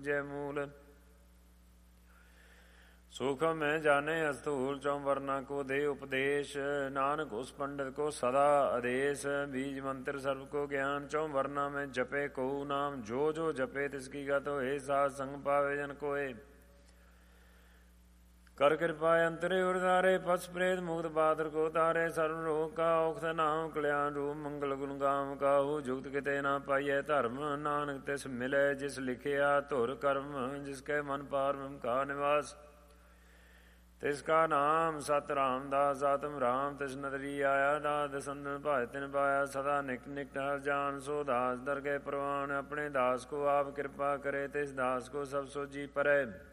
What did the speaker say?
ਪੂਜੈ ਮੂਲ। ਸੁਖ ਮੈਂ ਜਾਣੇ ਅਸਤੂਲ ਚੌ ਵਰਨਾ ਕੋ ਦੇ ਉਪਦੇਸ਼। ਨਾਨਕ ਉਸ ਪੰਡਿਤ ਕੋ ਸਦਾ ਆਦੇਸ਼। ਬੀਜ ਮੰਤਰ ਸਰਬ ਕੋ ਗਿਆਨ ਚੌ ਵਰਨਾ ਮੈਂ ਜਪੇ ਕਉ ਨਾਮ। ਜੋ ਜੋ ਜਪੇ ਤਿਸ ਕੀ ਗਤ ਹੋਏ। ਸਾਧ ਸੰਗ ਪਾਵੇ ਜਨ ਕੋਏ। ਕਰ ਕਿਰਪਾ ਅੰਤਰੇ ਉਰਦਾਰੇ। ਪਸ ਪ੍ਰੇਤ ਮੁਕਤ ਬਾਦਰ ਕੋ ਤਾਰੇ। ਸਰਬ ਰੋਗ ਕਾ ਔਖਦ ਨਾਮ। ਕਲਿਆਣ ਰੂਪ ਮੰਗਲ ਗੁਣ ਗਾਮ ਕਾਹੂ। ਜੁਗਤ ਕਿਤੇ ਨਾ ਪਾਈਐ ਧਰਮ। ਨਾਨਕ ਤਿਸ ਮਿਲੇ ਜਿਸ ਲਿਖਿਆ ਧੁਰ ਕਰਮ। ਜਿਸ ਕੈ ਮਨ ਪਾਰ ਕਾ ਨਿਵਾਸ। ਤਿਸ ਕਾ ਨਾਮ ਸਤ ਰਾਮਦਾਸ। ਆਤਮ ਰਾਮ ਤਿਸ ਨਦਰੀ ਆਇਆ। ਦਾਸ ਦਸੰਦਨ ਭਾਇ ਤਿਨ ਪਾਇਆ। ਸਦਾ ਨਿਕ ਨਿਕਟ ਹਰ ਜਾਨ। ਸੋ ਦਾਸ ਦਰਗਹਿ ਪ੍ਰਵਾਨ। ਆਪਣੇ ਦਾਸ ਕੋ ਆਪ ਕਿਰਪਾ ਕਰੇ। ਤਿਸ ਦਾਸ ਕੋ ਸਭ ਸੋਜੀ ਪਰੈ।